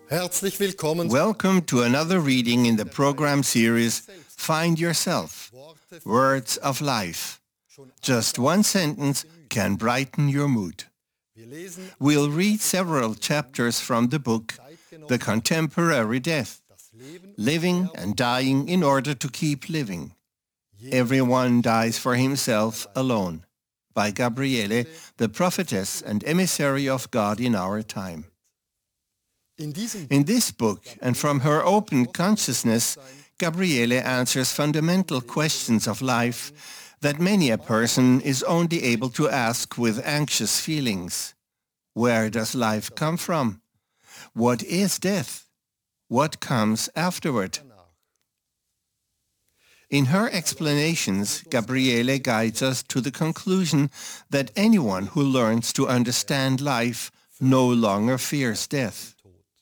Herzlich willkommen. Welcome to another reading in the program series Find Yourself, Words of Life. Just one sentence can brighten your mood. We'll read several chapters from the book The Contemporary Death, Living and Dying in Order to Keep Living. Everyone dies for himself alone, by Gabriele, the prophetess and emissary of God in our time. In this book, and from her open consciousness, Gabriele answers fundamental questions of life that many a person is only able to ask with anxious feelings. Where does life come from? What is death? What comes afterward? In her explanations, Gabriele guides us to the conclusion that anyone who learns to understand life no longer fears death.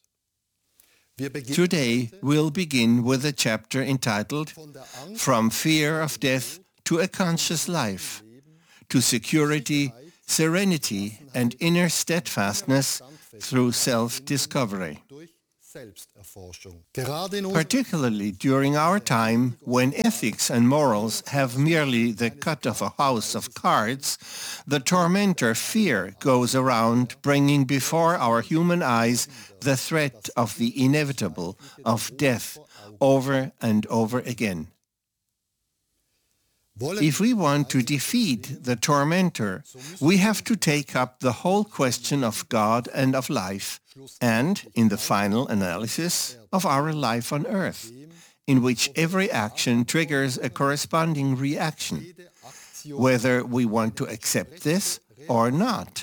Today, we'll begin with a chapter entitled From Fear of Death to a Conscious Life, to Security, Serenity, and Inner Steadfastness through Self-Discovery. Particularly during our time, when ethics and morals have merely the cut of a house of cards, the tormentor fear goes around bringing before our human eyes the threat of the inevitable, of death, over and over again. If we want to defeat the tormentor, we have to take up the whole question of God and of life, and, in the final analysis, of our life on earth, in which every action triggers a corresponding reaction, whether we want to accept this or not.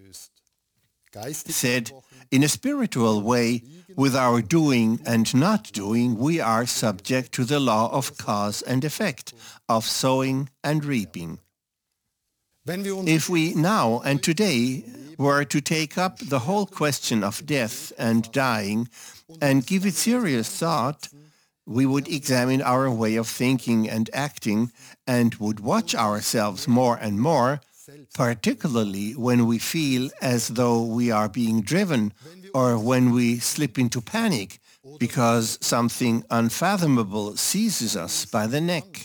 Said in a spiritual way, with our doing and not doing, we are subject to the law of cause and effect, of sowing and reaping. If we now and today were to take up the whole question of death and dying and give it serious thought, we would examine our way of thinking and acting and would watch ourselves more and more, particularly when we feel as though we are being driven or when we slip into panic because something unfathomable seizes us by the neck.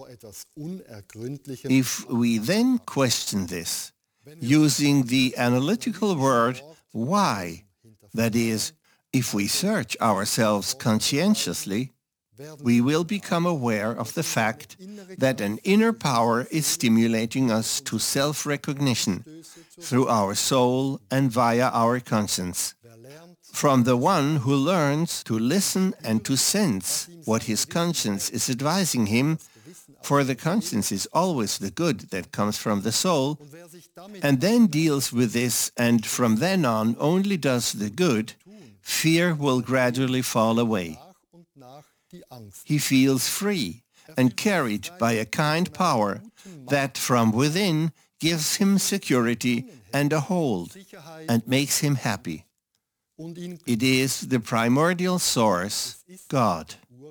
If we then question this, using the analytical word why, that is, if we search ourselves conscientiously, we will become aware of the fact that an inner power is stimulating us to self-recognition through our soul and via our conscience. From the one who learns to listen and to sense what his conscience is advising him, for the conscience is always the good that comes from the soul, and then deals with this and from then on only does the good, fear will gradually fall away. He feels free and carried by a kind power that from within gives him security and a hold and makes him happy. It is the primordial source, God.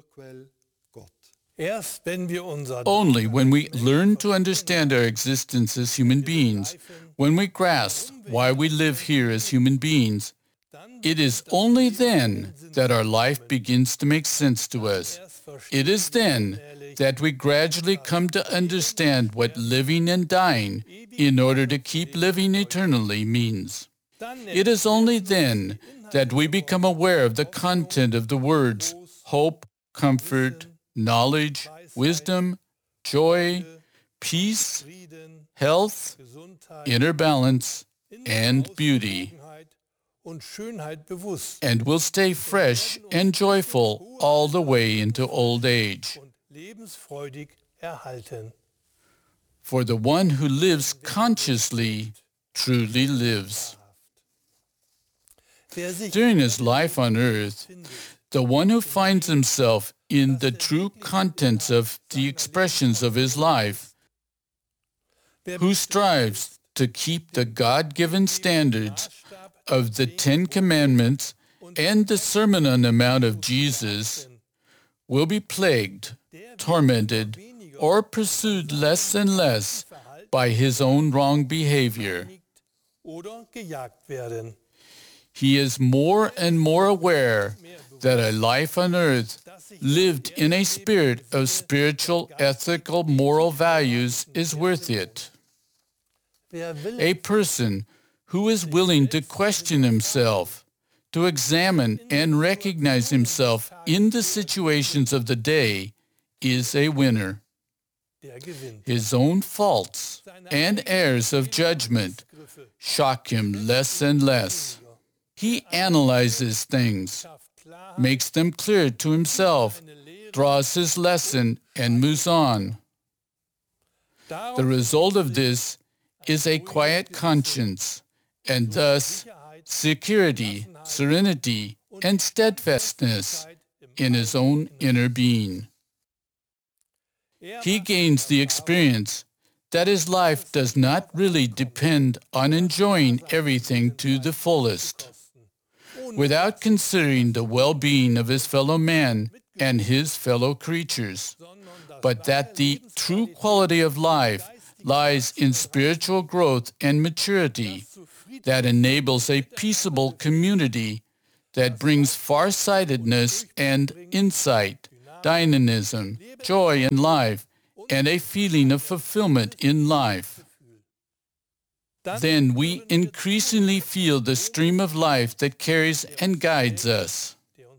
Only when we learn to understand our existence as human beings, when we grasp why we live here as human beings, it is only then that our life begins to make sense to us. It is then that we gradually come to understand what living and dying in order to keep living eternally means. It is only then that we become aware of the content of the words hope, comfort, knowledge, wisdom, joy, peace, health, inner balance, and beauty, and will stay fresh and joyful all the way into old age. For the one who lives consciously truly lives. During his life on earth, the one who finds himself in the true contents of the expressions of his life, who strives to keep the God-given standards of the Ten Commandments and the Sermon on the Mount of Jesus, will be plagued, tormented, or pursued less and less by his own wrong behavior. he is more and more aware that a life on earth lived in a spirit of spiritual, ethical, moral values is worth it. A person who is willing to question himself, to examine and recognize himself in the situations of the day, is a winner. His own faults and errors of judgment shock him less and less. He analyzes things, makes them clear to himself, draws his lesson, and moves on. The result of this is a quiet conscience, and thus security, serenity, and steadfastness in his own inner being. He gains the experience that his life does not really depend on enjoying everything to the fullest, without considering the well-being of his fellow man and his fellow creatures, but that the true quality of life lies in spiritual growth and maturity that enables a peaceable community that brings far-sightedness and insight, dynamism, joy in life, and a feeling of fulfillment in life. Then we increasingly feel the stream of life that carries and guides us.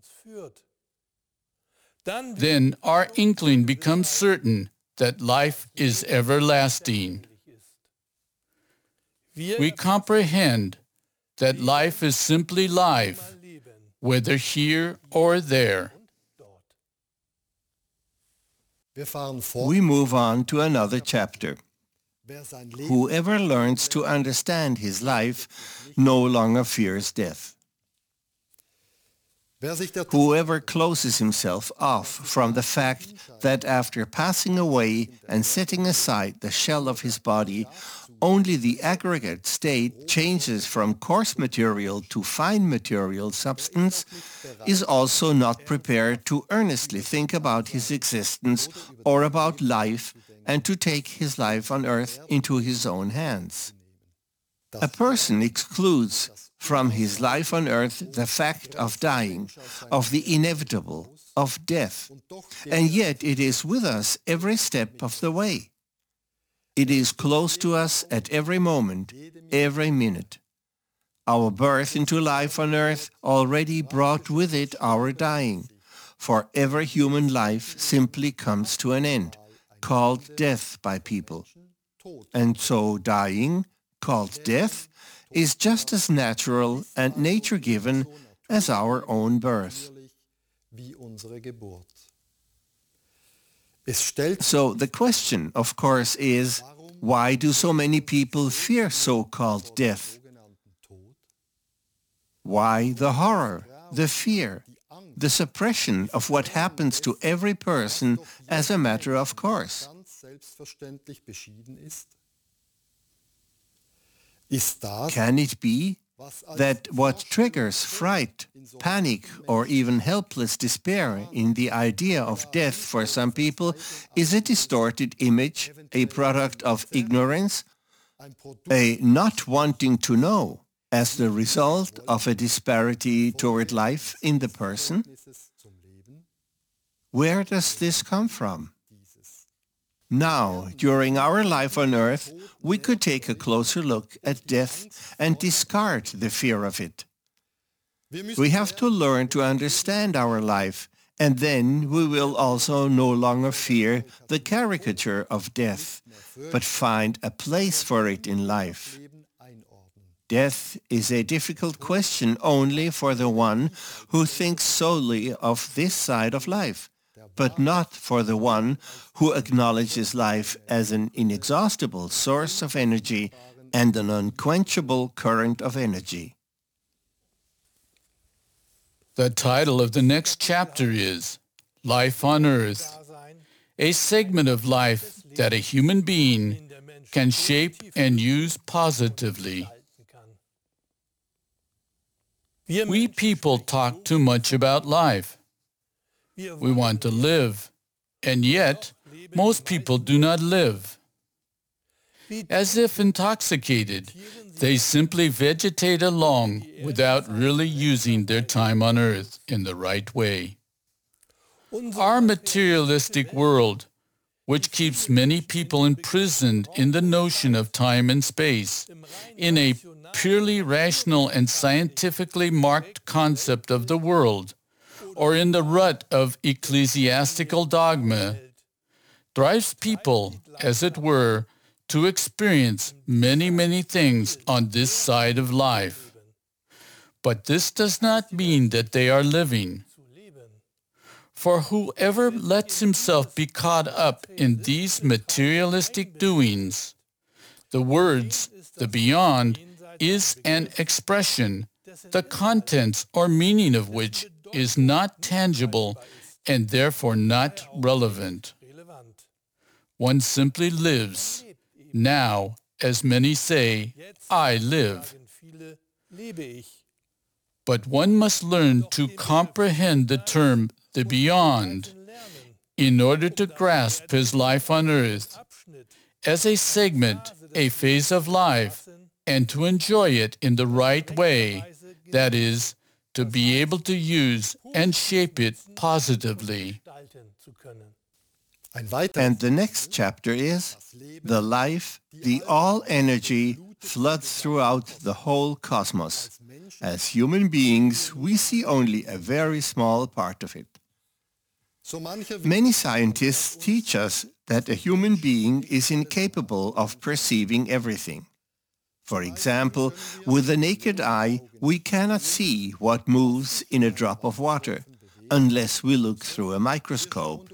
Then our inkling becomes certain that life is everlasting. We comprehend that life is simply life, whether here or there. We move on to another chapter. Whoever learns to understand his life no longer fears death. Whoever closes himself off from the fact that after passing away and setting aside the shell of his body, only the aggregate state changes from coarse material to fine material substance, is also not prepared to earnestly think about his existence or about life and to take his life on earth into his own hands. A person excludes from his life on earth the fact of dying, of the inevitable, of death, and yet it is with us every step of the way. It is close to us at every moment, every minute. Our birth into life on earth already brought with it our dying, for every human life simply comes to an end, called death by people. And so dying, called death, is just as natural and nature-given as our own birth. So the question, of course, is, why do so many people fear so-called death? Why the horror, the fear, the suppression of what happens to every person as a matter of course? Can it be that what triggers fright, panic, or even helpless despair in the idea of death for some people is a distorted image, a product of ignorance, a not wanting to know as the result of a disparity toward life in the person? Where does this come from? Now, during our life on earth, we could take a closer look at death and discard the fear of it. We have to learn to understand our life, and then we will also no longer fear the caricature of death, but find a place for it in life. Death is a difficult question only for the one who thinks solely of this side of life, but not for the one who acknowledges life as an inexhaustible source of energy and an unquenchable current of energy. The title of the next chapter is Life on Earth, a segment of life that a human being can shape and use positively. We people talk too much about life. We want to live, and yet most people do not live. As if intoxicated, They simply vegetate along without really using their time on earth in the right way. Our materialistic world, which keeps many people imprisoned in the notion of time and space, in a purely rational and scientifically marked concept of the world, or in the rut of ecclesiastical dogma, drives people, as it were, to experience many, many things on this side of life. But this does not mean that they are living. For whoever lets himself be caught up in these materialistic doings, the words, the beyond, is an expression, the contents or meaning of which is not tangible and therefore not relevant. One simply lives. Now, as many say, I live. But one must learn to comprehend the term the beyond in order to grasp his life on earth as a segment, a phase of life, and to enjoy it in the right way, that is, to be able to use and shape it positively. And the next chapter is the life, the all-energy floods throughout the whole cosmos. As human beings, we see only a very small part of it. Many scientists teach us that a human being is incapable of perceiving everything. For example, with the naked eye, we cannot see what moves in a drop of water, unless we look through a microscope.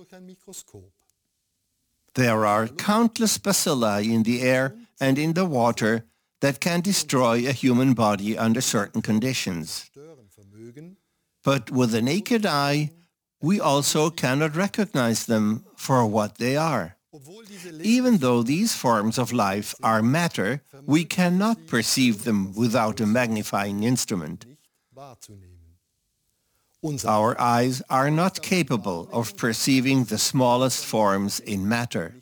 There are countless bacilli in the air and in the water that can destroy a human body under certain conditions. But with the naked eye, we also cannot recognize them for what they are. Even though these forms of life are matter, we cannot perceive them without a magnifying instrument. Our eyes are not capable of perceiving the smallest forms in matter.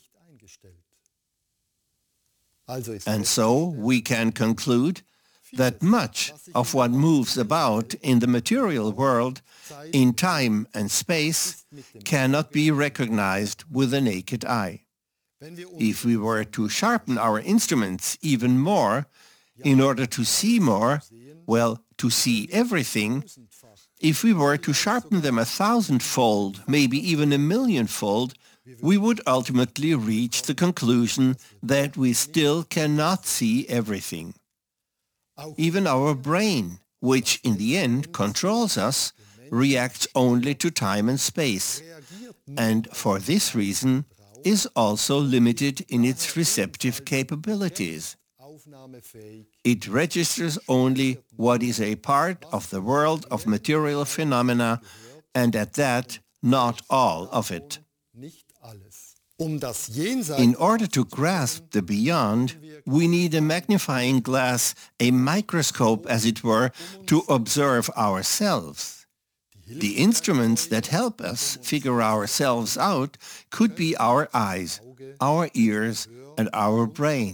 And so we can conclude that much of what moves about in the material world, in time and space, cannot be recognized with the naked eye. If we were to sharpen our instruments even more, in order to see more, well, to see everything, if we were to sharpen them 1,000-fold, maybe even 1,000,000-fold, we would ultimately reach the conclusion that we still cannot see everything. Even our brain, which in the end controls us, reacts only to time and space, and for this reason is also limited in its receptive capabilities. It registers only what is a part of the world of material phenomena, and at that, not all of it. In order to grasp the beyond, we need a magnifying glass, a microscope as it were, to observe ourselves. The instruments that help us figure ourselves out could be our eyes, our ears, and our brain.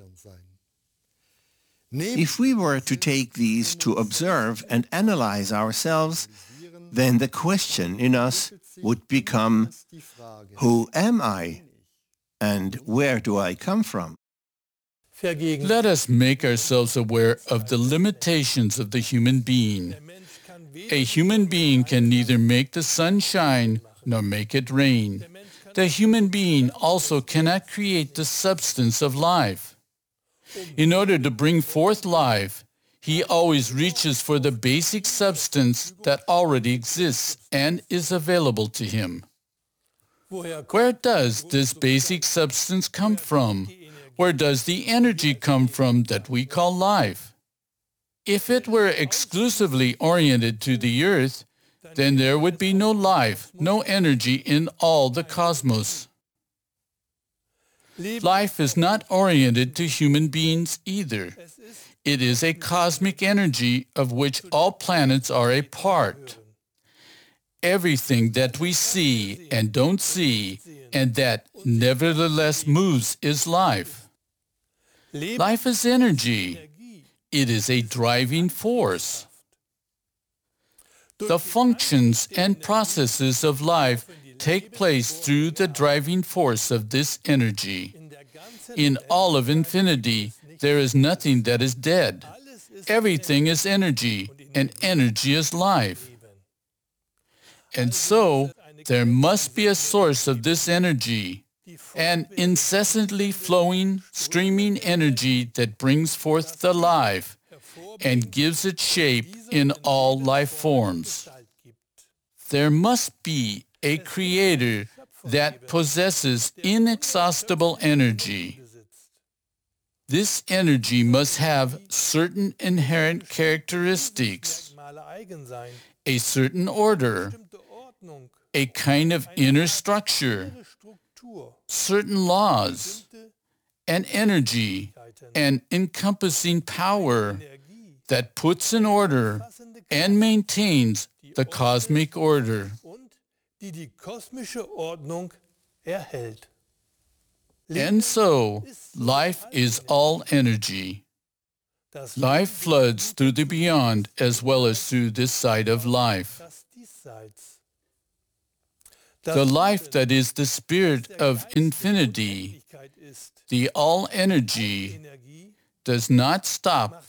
If we were to take these to observe and analyze ourselves, then the question in us would become, who am I? And where do I come from? Let us make ourselves aware of the limitations of the human being. A human being can neither make the sun shine nor make it rain. The human being also cannot create the substance of life. In order to bring forth life, he always reaches for the basic substance that already exists and is available to him. Where does this basic substance come from? Where does the energy come from that we call life? If it were exclusively oriented to the earth, then there would be no life, no energy in all the cosmos. Life is not oriented to human beings either. It is a cosmic energy of which all planets are a part. Everything that we see and don't see, and that nevertheless moves, is life. Life is energy. It is a driving force. The functions and processes of life take place through the driving force of this energy. In all of infinity, there is nothing that is dead. Everything is energy, and energy is life. And so, there must be a source of this energy, an incessantly flowing, streaming energy that brings forth the life and gives it shape in all life forms. There must be a creator that possesses inexhaustible energy. This energy must have certain inherent characteristics, a certain order, a kind of inner structure, certain laws, an energy, an encompassing power that puts in order and maintains the cosmic order. And so, life is all energy. Life floods through the beyond as well as through this side of life. The life that is the spirit of infinity, the all energy, does not stop